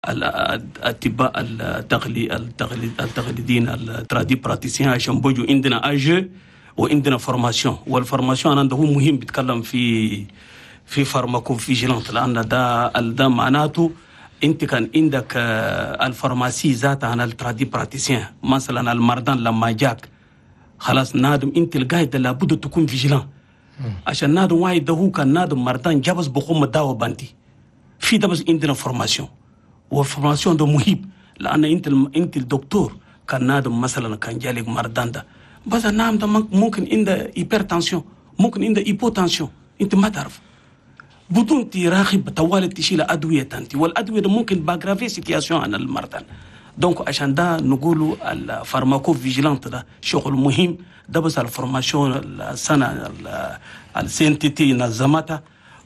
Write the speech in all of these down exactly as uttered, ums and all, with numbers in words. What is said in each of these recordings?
الأطباء التقليديين الترادي براتيسيان عشان بيجوا عندنا أجي وعندنا فورماسيون. والفورماسيون أنا هو مهم بيتكلم في في فارماكوفيجيلانت، لأن ده ده معناته أنت كان عندك الفارماسي ذاتها عن الترادي براتيسيان. مثلا المردان لما جاك خلاص نادم أنت القاعدة لابد تكون فيجيلان عشان نادم واحد ده هو كان نادم مردان جابس بقوم الدواء باندي في ده بس عندنا فورماسيون. والفورماسيون ده مهم لأن أنت أنت الدكتور كان نادم مثلا كان جالك مردان ده بس النام ده ممكن عنده هيبرتنسيون ممكن عنده هيبوتنسيون أنت ما تعرف بدون تراقب طوال تشيل أدوية أنت والأدوية ده ممكن باغرافي سيتياسيون عن المردان. دونك عشان ده نقولوا الفارماكو فيجيلانت ده شغل مهم. ده بس الفورماسيون السنة السنتيتي نظمتها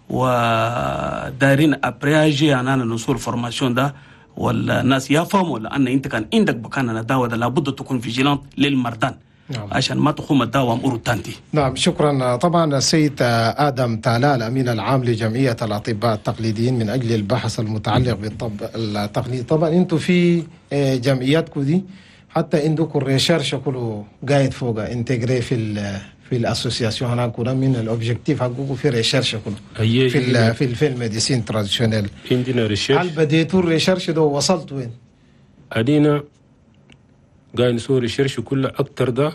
ودارين أبرياجي أنا نصور فورماسيون ده والناس يفهموا لأن أنت كان عندك بكان الدواء ده لابد تكون فيجيلانت للمردان. نعم. عشان ما تقوم الدواء أمور تانتي. نعم شكرا. طبعا السيد آدم تالا الأمين العام لجمعية الأطباء التقليديين من أجل البحث المتعلق بالطب التقليدي. طبعا أنتم في جمعياتكم دي حتى عندكم الريشيرش كله قايد فوق انتجري في في الاسوسياسيون هنا كنا من الاوبجيكتيف حقكم في ريشيرش كله في في في الميديسين تراديشنال. عندنا ريشيرش. هل بديتوا الريشيرش ده وصلت وين؟ ادينا قاعد نسوي ريشيرش كله اكتر ده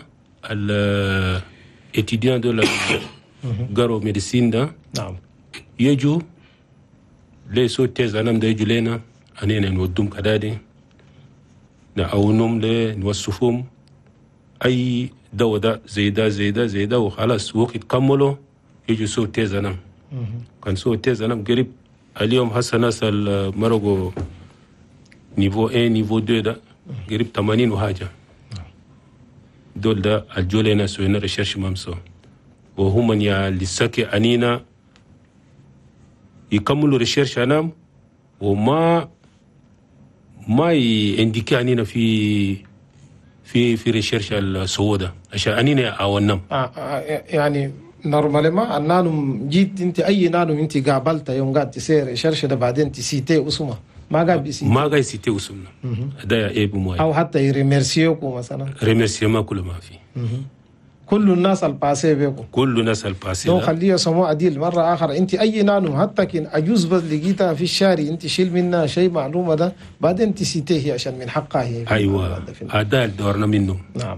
الاتيديان دول قروا ميديسين ده. نعم. يجوا ليسوا تيز انا ده يجوا لنا انينا نودهم كدادي نعاونهم له نوصفهم اي دواء ده زي ده زي ده زي ده وخلاص وقت كملوا يجوا سو تيز انا كان سو تيز انا قريب اليوم هسه ناس المرقوا نيفو اي نيفو دو ده قريب ثمانين وحاجه دول ده الجولينا سوينا ريشيرش مامسو وهم يا لساكي انينا يكملوا ريشيرش انام وما ما ينديكي انينا في في في ريشيرش السوودة عشان انينا اونم. آه آه يعني نورمالي ما نانو جيت انت اي نانو انت قابلت يوم قاعد تسير ريشيرش ده بعدين تسيتي اسمه ما قاعد بيسيتي ما قاعد يسيتي اسمنا ده ايب موي او حتى يريميرسيوكو مثلا ريميرسيما كل ما في كل الناس الباسي بيكو كل الناس الباسي دون خليه سمو عديل مرة آخر أنت أي نانو حتى كن أجوز بس لقيتها في الشارع أنت شيل منها شيء معلومة ده بعدين تسيتيه عشان من حقها هي. أيوة هذا دورنا منه. نعم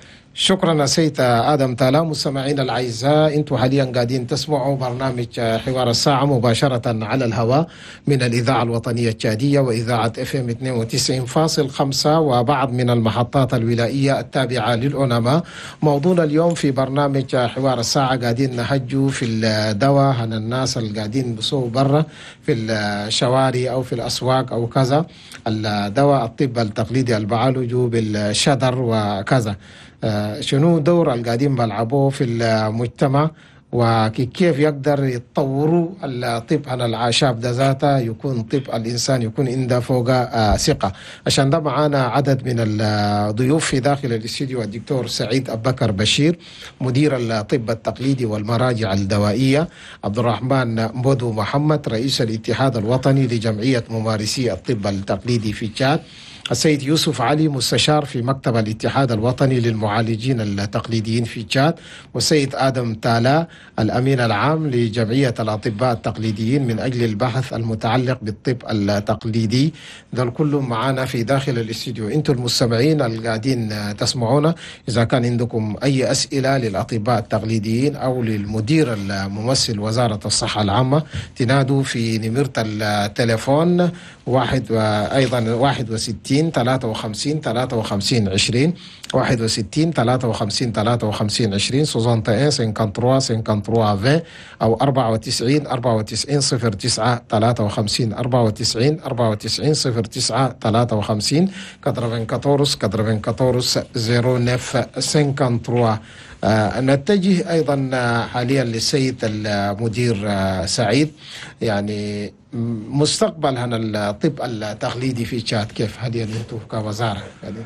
شكرا سيد آدم تالا. مستمعين الأعزاء أنتم حاليا قاعدين تسمعوا برنامج حوار الساعة مباشرة على الهواء من الإذاعة الوطنية التشادية وإذاعة اف ام اثنين وتسعين فاصلة خمسة وبعض من المحطات الولائية التابعة للعلماء. موضوعنا اليوم في برنامج حوار الساعة قاعدين نهجوا في الدواء عن الناس اللي قاعدين بصوا برا في الشوارع أو في الأسواق أو كذا الدواء الطب التقليدي البعالجوا بالشدر وكذا. آه شنو دور القاعدين بلعبوه في المجتمع وكيف يقدر يتطوروا الطب على الأعشاب ده ذاته يكون طب الإنسان يكون عنده فوق آه ثقة. عشان ده معانا عدد من الضيوف في داخل الاستوديو الدكتور سعيد أبو بكر بشير مدير الطب التقليدي والمراجع الدوائية، عبد الرحمن مبودو محمد رئيس الاتحاد الوطني لجمعية ممارسي الطب التقليدي في تشاد، السيد يوسف علي مستشار في مكتب الاتحاد الوطني للمعالجين التقليديين في تشاد، والسيد آدم تالا الأمين العام لجمعية الأطباء التقليديين من أجل البحث المتعلق بالطب التقليدي. ذل كلهم معنا في داخل الاستوديو. انتم المستمعين القاعدين تسمعونا إذا كان عندكم أي أسئلة للأطباء التقليديين أو للمدير الممثل وزارة الصحة العامة تنادوا في نمرة التليفون واحد وأيضا واحد وستين ثلاثة وخمسين ثلاثة وخمسين عشرين واحد وستين ثلاثة وخمسين ثلاثة وخمسين عشرين سوزانتا إيه سنكانتروا سنكانتروا في أو أربعة وتسعين أربعة وتسعين صفر تسعة ثلاثة وخمسين أربعة وتسعين أربعة وتسعين صفر تسعة ثلاثة وخمسين كاترفين كاتورس كاترفين كاتورس زيرو نف سنكانتروا. آه نتجه أيضا حاليا للسيد المدير آه سعيد، يعني مستقبل هنا الطب التقليدي في تشاد كيف حاليا انتم كوزارة؟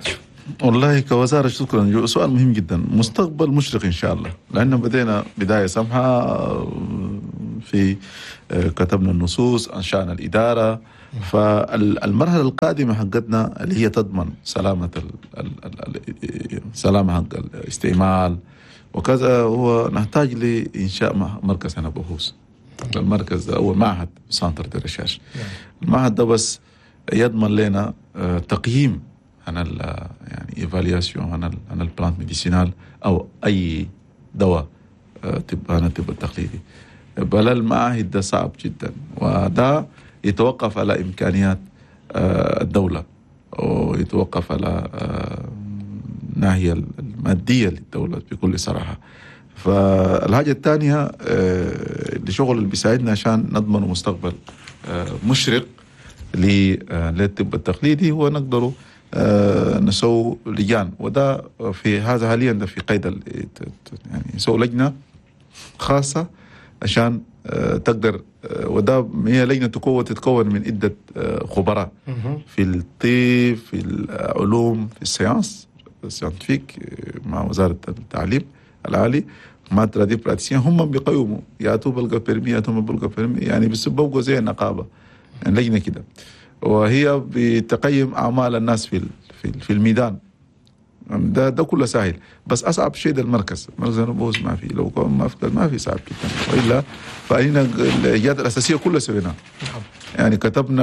والله كوزارة شكرا، سؤال مهم جدا. مستقبل مشرق إن شاء الله، لأنه بدينا بداية سمحة في كتبنا النصوص، أنشأنا الإدارة، فالمرحلة القادمة حقتنا اللي هي تضمن سلامة ال ال ال سلامة حق الاستعمال وكذا، هو نحتاج لإنشاء مركز هنا بحوث. المركز ده أول معهد سانتر دي ريشيرش. المعهد ده بس يضمن لنا تقييم عن يعني ايفالياسيون عن عن البلانت ميديسينال او اي دواء تبقى انا تبقى التقليدي. بل المعاهد ده صعب جدا، وده يتوقف على امكانيات الدوله ويتوقف على الناحيه الماديه للدوله بكل صراحه. فالحاجه الثانيه لشغل اللي بيساعدنا عشان نضمن مستقبل مشرق للطب التقليدي هو نقدروا نسوي لجان، وده في هذا حاليا ده في قيد يعني نسوي لجنه خاصه عشان تقدر، وده هي لجنه تكون تتكون من عده خبراء في الطب في العلوم في السيانس السيانتفيك مع وزاره التعليم العالي مع ترادي براتيسيان، هم بيقيموا ياتوا بلقى بيرمي ياتوا بلقى بيرمي يعني بيسبقوا زي النقابه يعني لجنه كده، وهي بتقيم اعمال الناس في في الميدان. ده ده كله سهل، بس اصعب شيء ده المركز، المركز البحوث ما في، لو كان ما في ما في صعب جدا، والا فإحنا الاجراءات الاساسيه كلها سويناها. يعني كتبنا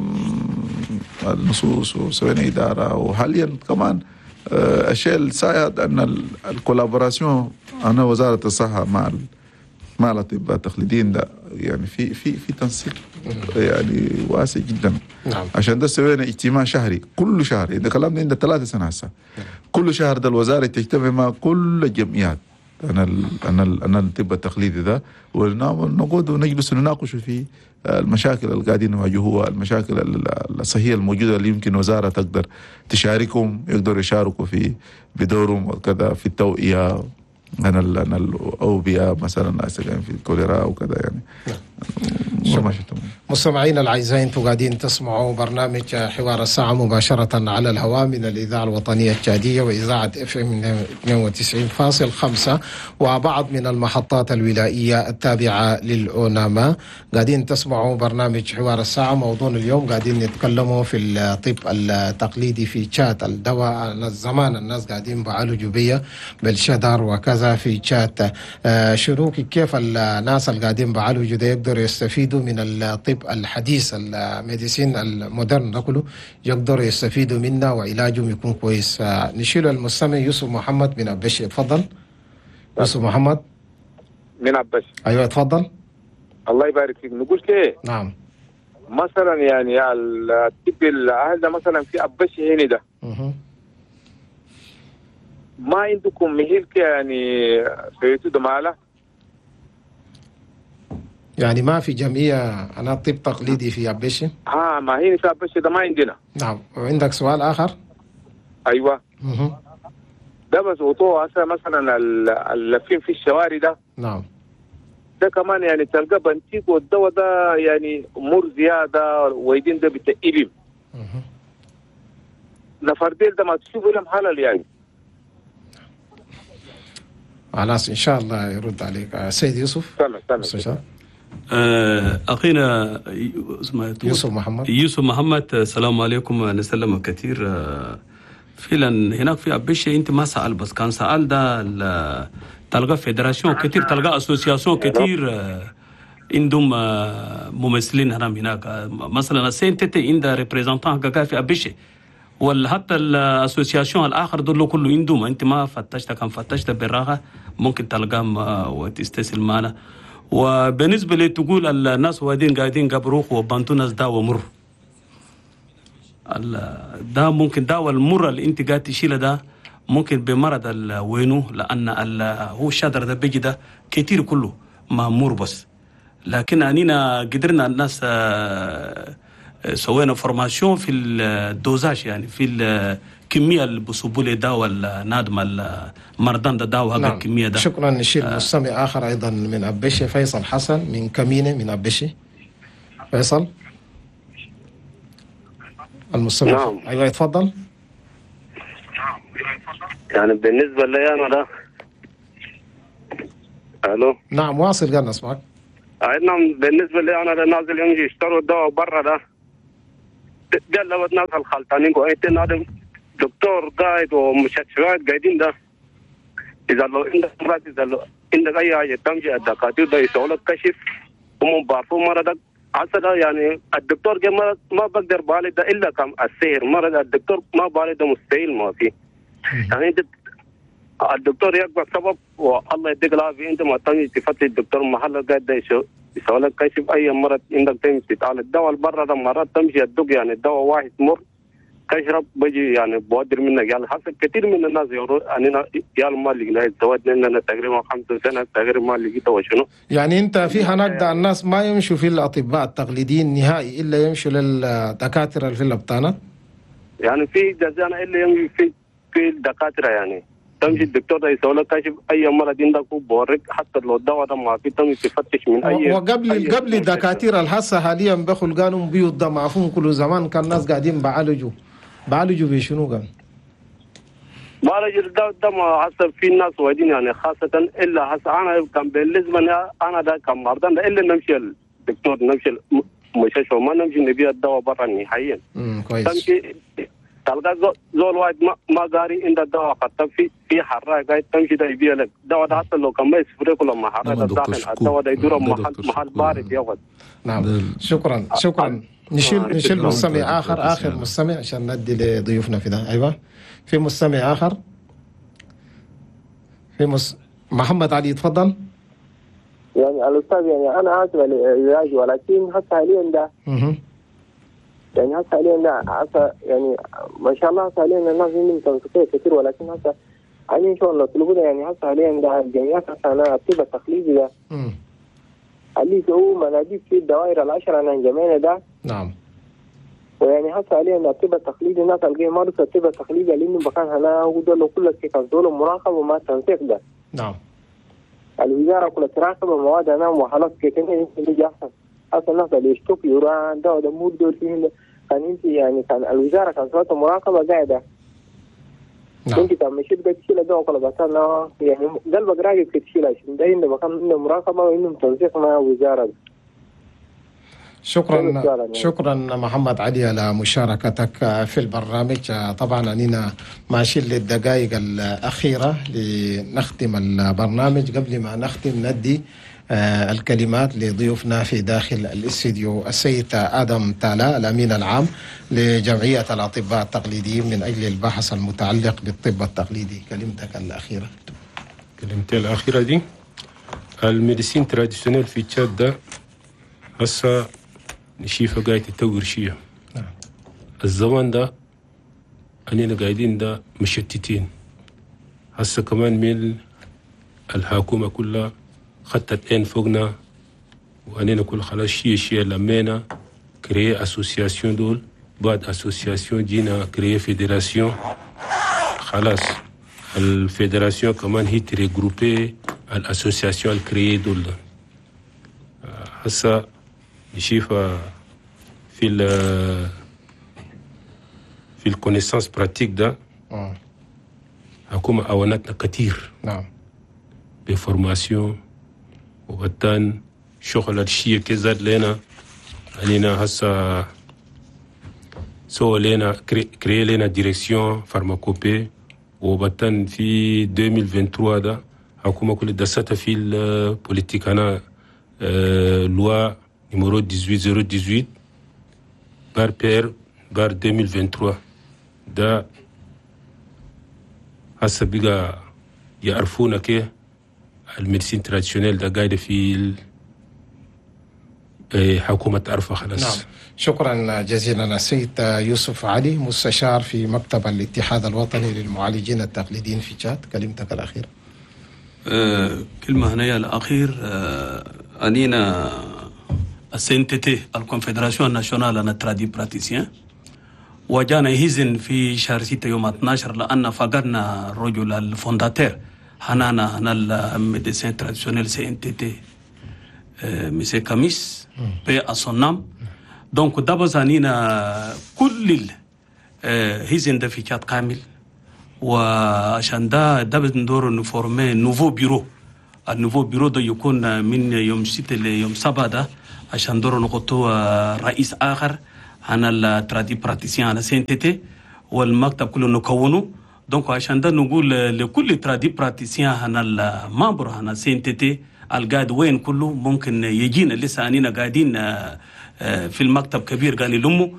النصوص وسوينا اداره، وحاليا كمان الشيء السائد ان الكولابوراسيون انا وزاره الصحه مع مع الاطباء التقليديين ده يعني في في في تنسيق يعني واسع جدا. نعم. عشان ده سوينا اجتماع شهري كل شهر، اذا كلامنا عندنا ثلاثة سنة هسه. كل شهر ده الوزاره تجتمع مع كل الجمعيات انا ال انا ال انا الطب التقليدي ده، ونقعد ونجلس نناقش في المشاكل اللي قاعدين نواجهوها، المشاكل الصحيه الموجوده اللي يمكن وزاره تقدر تشاركهم، يقدروا يشاركوا في بدورهم وكذا في التوعيه عن الأوبئة مثلا في الكوليرا وكذا يعني. نعم. مستمعينا الأعزاء، انتم قاعدين تسمعوا برنامج حوار الساعة مباشرة على الهواء من الإذاعة الوطنية التشادية وإذاعة اف ام اثنين وتسعين فاصلة خمسة وبعض من المحطات الولائية التابعة للأوناما. قاعدين تسمعوا برنامج حوار الساعة. موضوع اليوم قاعدين نتكلموا في الطب التقليدي في تشات الدواء. الزمان الناس قاعدين بعالجوا بيه بالشدر وكذا في تشات. شنو كيف الناس اللي قاعدين بعالجوا ده يقدروا يستفيدوا من الطب الحديث الميديسين المودرن ده كله، يقدروا يستفيدوا منه وعلاجهم يكون كويس. نشيل المستمع يوسف محمد من عبشي. اتفضل يوسف محمد من عبشي. ايوه اتفضل. الله يبارك فيك. نقول ليه نعم مثلا يعني الطب الاهل ده مثلا في عبشي هنا ده اها ما عندكم مهيل يعني سويتوا دمالة؟ يعني ما في جمعية أنا طب تقليدي في عبشي؟ اه ما هي في عبشي ده ما عندنا. نعم. وعندك سؤال آخر؟ أيوة. اها ده بس وطوه هسه مثلا اللفين في الشوارع ده. نعم. ده كمان يعني تلقى بنتيك والدواء ده يعني مر زيادة ويدين ده بتقلم. اها نفرديل ده ما تشوفوا لهم حلال يعني. خلاص إن شاء الله يرد عليك سيد يوسف. تمام تمام. آه أخينا يوسف محمد. يوسف محمد السلام عليكم. نسلم كثير. آه فعلا هناك في عبشي أنت ما سأل، بس كان سأل ده تلقى فيدراسيون كثير، تلقى أسوسياسيون كثير آه عندهم آه ممثلين هرم هناك. آه مثلا السنتتي عند ريبريزنتان كاكا في عبشي، ولا حتى الاسوسياسيون الاخر دول كله عندهم. انت ما فتشت، كان فتشت بالراحه ممكن تلقاهم وتستسل معنا. وبالنسبه لي تقول الناس وادين قاعدين قبروخ وبانتو ناس داوى مر، ده ممكن داوى المر اللي انت قاعد تشيله ده ممكن بمرض وينه، لان هو الشادر ده بيجي ده كتير كله ما مر بس. لكن انينا قدرنا الناس سوينا فورماسيون في الدوزاج، يعني في الكميه اللي بيصبوا لي دواء النادم المرضان ده دواء هذا. نعم. الكميه ده. شكرا. نشيل آه. مستمع اخر ايضا من عبشي، فيصل حسن من كمينه من عبشي. فيصل المستمع. نعم. ايوه يتفضل. يعني بالنسبه لي انا ده الو. نعم واصل قال نسمعك. نعم بالنسبه لي انا ده نازل يمشي يشتروا الدواء برا ده ده لو الناس الخلطانين قاعد نادم دكتور قاعد ومستشفيات قاعدين ده اذا لو عندك مرض اذا لو عندك اي حاجه تمشي الدكاتره ده يسووا لك كشف هم بعرفوا مرضك عسى يعني الدكتور ما ما بقدر بالي ده الا كم السير مرض الدكتور ما بالي ده مستحيل ما في يعني انت الدكتور يقبل سبب والله يديك العافيه انت ما تجي تفتش الدكتور محل قاعد ده يسوي لك كشف اي مرض عندك تمشي تعال الدواء برا ده مرات تمشي الدق يعني الدواء واحد مر كشرب بيجي يعني بودر منك يعني حسب كثير من الناس يقولوا اننا يا ما لقينا سويت لنا تقريبا خمسة سنه تقريبا ما لقيت وشنو يعني انت في هناك ده الناس ما يمشوا في الاطباء التقليديين نهائي الا يمشوا للدكاتره اللي في الابطانات يعني في جزانا الا يمشي في في الدكاتره يعني تمشي الدكتور ده يسوي لك كشف اي مرض عندك وبوريك حتى لو الدواء ده ما في تمشي تفتش من اي وقبل أي قبل الدكاتره الحصه حاليا بياخذوا قانون بيوت ده معفون كل زمان كان الناس قاعدين بعالجوا بعالجوا بشنو قال؟ بعالج ده ده ما حسب في ناس وايدين يعني خاصه الا حسب انا كان بالنسبه لي انا ده كان مرضان الا نمشي الدكتور نمشي المستشفى ما نمشي نبيع الدواء برا نهائيا. امم كويس. تمشي تلقى زول واحد ما ما قاري عند الدواء حتى في في حراق قاعد تمشي ده يبيع لك الدواء ده حتى لو كان ما يسفر كل ما حراق داخل الدواء ده يدور محل محل بارد ياخذ. نعم شكرا شكرا. نشيل نشيل مستمع اخر اخر مستمع عشان ندي لضيوفنا في ده. ايوه في مستمع اخر في مس... محمد علي تفضل. يعني الاستاذ يعني انا اسف العلاج ولكن هسه حاليا ده اها يعني هسه حاليا ده هسه يعني ما شاء الله هسه حاليا الناس عندهم تنسيقيه كثير ولكن هسه يعني ان شاء الله يطلبوا ده يعني هسه حاليا ده الجمعيات هسه انا الطب التقليدي ده امم اللي هو مناديب في الدوائر العشره انا جمعنا ده. نعم. ويعني هسه حاليا الطب التقليدي الناس اللي مارسوا الطب التقليدي اللي انه مكان هنا هو دول كل كيف دول مراقبه وما تنسيق ده. نعم. الوزاره كلها تراقب مواد هنا وحالات كتير اللي احسن. هسه الناس اللي يشتكوا يروح ده ده مو دول فيه كان انت يعني كان الوزاره كان صارت مراقبه قاعده. نعم. انت كان مشيت بتشيل ده وكل بتاعنا يعني قلبك راقب تشيلها عشان ده عنده مكان عنده مراقبه وعنده تنسيق مع الوزاره. شكرا شكرا محمد علي على مشاركتك في البرنامج. طبعا أننا ماشيين للدقائق الأخيرة لنختم البرنامج. قبل ما نختم ندي الكلمات لضيوفنا في داخل الاستديو السيد آدم تالا الأمين العام لجمعية الأطباء التقليديين من أجل البحث المتعلق بالطب التقليدي. كلمتك الأخيرة. كلمتي الأخيرة دي الميديسين تراديشنال في تشاد ده هسه نشيفها قاعد تتطور شيء. نعم. الزمان ده أننا قاعدين ده مشتتين هسه كمان من الحكومة كلها خطت عين فوقنا وأننا كل خلاص شيء شيء لمينا كريه أسوسياسيون دول بعد أسوسياسيون جينا كريه فيدراسيون خلاص الفيدراسيون كمان هي تريغروبي الأسوسياسيون الكريه دول ده. هسه نشوف في ال في الكونيسانس براتيك ده حكومة أوانتنا كتير. نعم. بفورماسيون وبتان شغل الشيء كزاد لنا أننا هسه سوى لنا كري لنا ديريكسيون فارماكوبي وبتان في ألفين وثلاثة وعشرين ده حكومة كل دساتها في البوليتيك أنا لوا numéro dix-huit zéro dix-huit par P R par deux mille vingt-trois ده هسه بقى يعرفونا كيه الميديسين تراديشنال ده قاعدة في حكومة عرفة خلاص. نعم. شكرا جزيلا السيد يوسف علي مستشار في مكتب الاتحاد الوطني للمعالجين التقليديين في تشاد. كلمتك الأخيرة. أه كلمة هنا الأخير أه أنينا السنتتي الكونفدراسيون ناسيونال نترادي براتيسيان وجانا هيزن في شهر ستة يوم اثنا عشر لأن فقدنا الرجل الفونداتير هنانا هنا الميديسين تراديشنال سي ان تي تي مسيو كاميس بي أصنام دونك دابا أنينا كل هيزن ده في تشاد كامل وعشان ده دابا ندور نفورمي نوفو بيرو. النوفو بيرو ده يكون من يوم ستة ليوم سبعة ده عشان دور نقطه رئيس آخر هنا الترادي براتيسيان على سي ان تي تي والمكتب كله نكونه. دونك عشان ده نقول لكل ترادي براتيسيان هنا المامبر هنا سي ان تي تي القاعد وين كله ممكن يجينا، لسه انينا قاعدين في المكتب كبير قال لي لامه.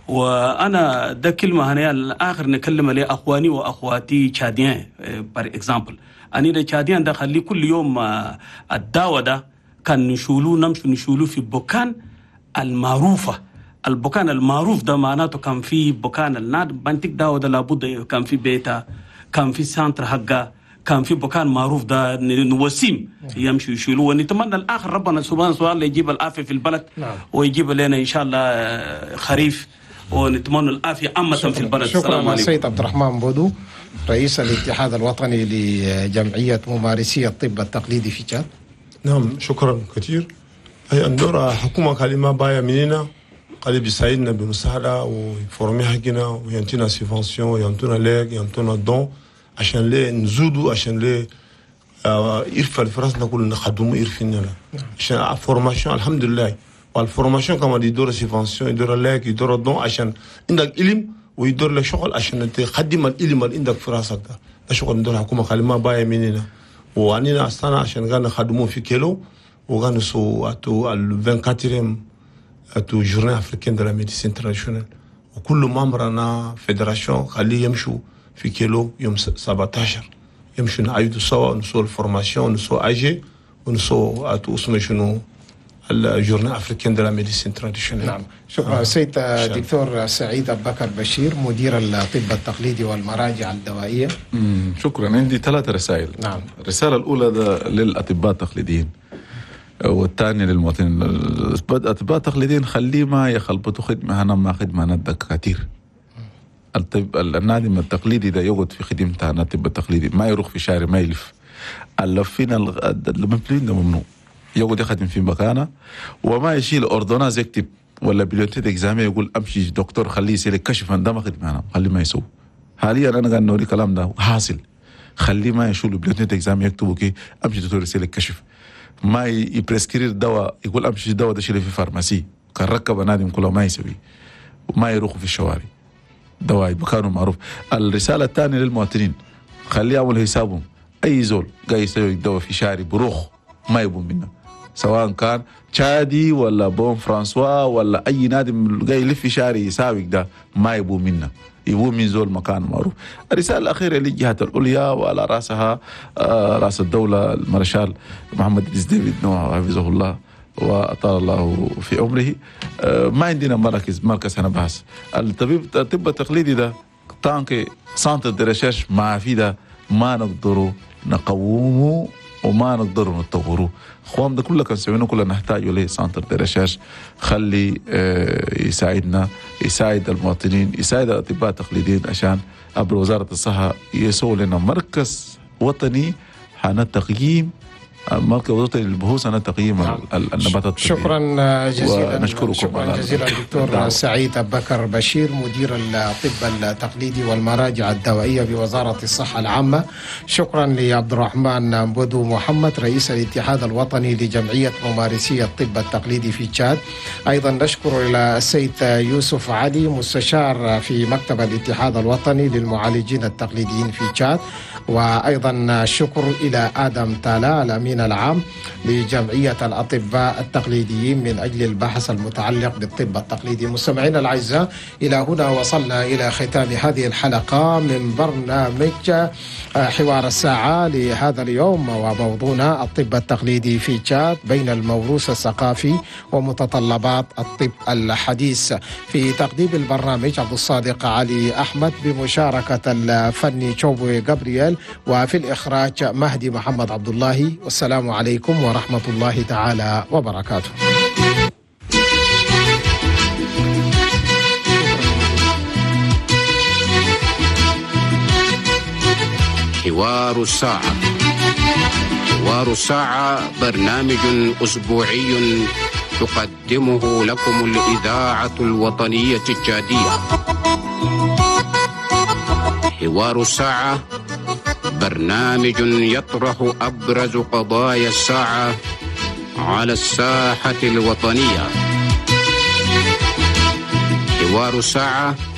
وانا ده كلمه هنا الاخر نكلم عليه اخواني واخواتي تشاديان بار اكزامبل. انينا تشاديان ده خلي كل يوم الدواء ده كان نشولو نمشي نشولو في بوكان المعروفه. البوكان المعروف ده معناته كان في بوكان الناد بنتك دواء ده لابد كان في بيتا، كان في سانتر حقه، كان في بوكان معروف ده نوسيم يمشي يشيلوه. ونتمنى الاخر ربنا سبحانه وتعالى يجيب العافيه في البلد ويجيب لنا ان شاء الله خريف، ونتمنى العافيه عامه في البلد. شكرا سيد عبد الرحمن بودو رئيس الاتحاد الوطني لجمعيه ممارسي الطب التقليدي في تشاد. نعم شكرا كثير. هي اندورا حكومه كلمه بايا مننا قال بيساعدنا بمساعده ويفورمي حقنا وينتينا سيفونسيون وينتونا ليك ينتونا دون عشان ليه نزودوا عشان ليه يرفع الفرصنا كلنا نخدموا يرفعنا عشان فورماسيون الحمد لله. والفورماسيون كمان يدور سيفونسيون يدور ليك يدور دون عشان عندك علم ويدور لك شغل عشان تقدم العلم اللي عندك في راسك. ده ده شغل ندور حكومه كلمه بايا مننا وعنينا أصلا عشان قاعد نخدموا في كيلو وقاعد نسوي أتو الفينكاتيريم أتو جورنال أفريقيان دلا ميديسين تراديشنال وكل ممبرنا فيدراسيون خليه يمشوا في كيلو يوم سبعتاشر يمشوا نعيدوا سوا نسوي الفورماسيون نسوي أجي ونسوي أتو اسمه شنو الجورنال أفريقيان دلا ميديسين تراديشنال. نعم شكرا. سيد دكتور سعيد أبو بكر بشير مدير الطب التقليدي والمراجع الدوائية. شكرا. عندي ثلاث رسائل. نعم. الرسالة الأولى ده للأطباء التقليديين والثانية للمواطنين. الأطباء التقليديين خليه ما يخلبطوا خدمة هنا ما خدمة ندك كثير. الطب النادم التقليدي ده يقعد في خدمته أنا الطب التقليدي ما يروح في شارع ما يلف. اللفين الممثلين ده ممنوع يقعد يخدم في مكانه وما يشيل أردوناز يكتب ولا بليونتيد اكزامي يقول امشي دكتور خليه يسيلك كشف ده ما خدمه انا خليه ما يسوي. حاليا انا قاعد نوري كلام ده حاصل. خليه ما يشيل بليونتيد اكزامي يكتبوا كي امشي دكتور يسيلك كشف. ما يبريسكرير دواء يقول امشي دواء ده شيله في فارماسي كان ركب نادم كله ما يسوي وما يروحوا في الشوارع. دواء مكانه معروف. الرساله الثانيه للمواطنين خليه يعمل حسابهم اي زول جاي يسوي دواء في شارع بروخ ما يبون منه سواء كان تشادي ولا بون فرانسوا ولا اي نادم جاي يلف في شارع يساوي ده ما يبون منه يبون من زول مكان معروف. الرساله الاخيره للجهات العليا وعلى راسها آه راس الدوله المارشال محمد ادريس ديفيد نوح حفظه الله واطال الله في عمره. آه ما عندنا مركز مركز هنا بحث. الطبيب الطب التقليدي ده تانكي سانتر دي ريشيرش ما في ده ما نقدروا نقومه وما نقدروا نتطوروه. اخوان ده كله كان سوينا كله نحتاج له سانتر دي ريشيرش خلي اه يساعدنا يساعد المواطنين يساعد الاطباء التقليديين عشان عبر وزاره الصحه يسووا لنا مركز وطني حان تقييم مركز وطني للبحوث عن تقييم النباتات الطبيعية. شكرا جزيلا. ونشكركم. شكرا جزيلا دكتور سعيد أبو بكر بشير مدير الطب التقليدي والمراجع الدوائية بوزارة الصحة العامة. شكرا لعبد الرحمن بودو محمد رئيس الاتحاد الوطني لجمعية ممارسي الطب التقليدي في تشاد. أيضا نشكر إلى السيد يوسف علي مستشار في مكتب الاتحاد الوطني للمعالجين التقليديين في تشاد. وأيضا شكر إلى آدم تالا الأمين العام لجمعية الأطباء التقليديين من أجل البحث المتعلق بالطب التقليدي. مستمعينا الأعزاء إلى هنا وصلنا إلى ختام هذه الحلقة من برنامج حوار الساعة لهذا اليوم وموضوعنا الطب التقليدي في تشاد بين الموروث الثقافي ومتطلبات الطب الحديث. في تقديم البرنامج عبد الصادق علي أحمد بمشاركة الفني شوبوي جابرييل وفي الإخراج مهدي محمد عبد الله. والسلام عليكم ورحمة الله تعالى وبركاته. حوار الساعة. حوار الساعة برنامج أسبوعي تقدمه لكم الإذاعة الوطنية التشادية. حوار الساعة برنامج يطرح أبرز قضايا الساعة على الساحة الوطنية. حوار الساعة